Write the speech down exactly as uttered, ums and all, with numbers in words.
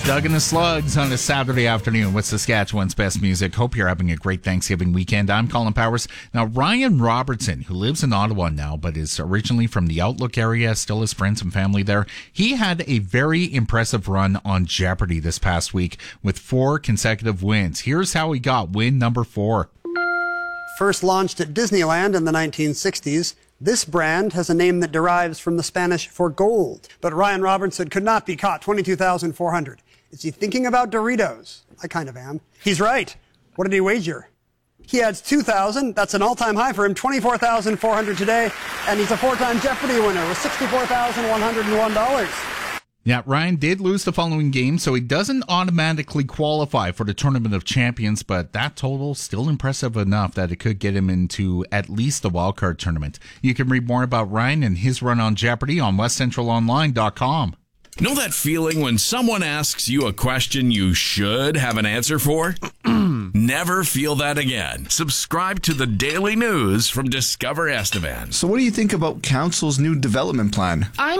Doug and the Slugs on a Saturday afternoon with Saskatchewan's best music. Hope you're having a great Thanksgiving weekend. I'm Colin Powers. Now, Ryan Robertson, who lives in Ottawa now, but is originally from the Outlook area, still has friends and family there. He had a very impressive run on Jeopardy this past week with four consecutive wins. Here's how he got win number four. First launched at Disneyland in the nineteen sixties, this brand has a name that derives from the Spanish for gold. But Ryan Robertson could not be caught. twenty-two thousand four hundred. Is he thinking about Doritos? I kind of am. He's right. What did he wager? He adds two thousand. That's an all-time high for him. twenty-four thousand four hundred today. And he's a four-time Jeopardy winner with sixty-four thousand one hundred one dollars. Yeah, Ryan did lose the following game, so he doesn't automatically qualify for the Tournament of Champions, but that total still impressive enough that it could get him into at least the wildcard tournament. You can read more about Ryan and his run on Jeopardy on west central online dot com. Know that feeling when someone asks you a question you should have an answer for? Never feel that again. Subscribe to the Daily News from Discover Estevan. So what do you think about Council's new development plan? I'm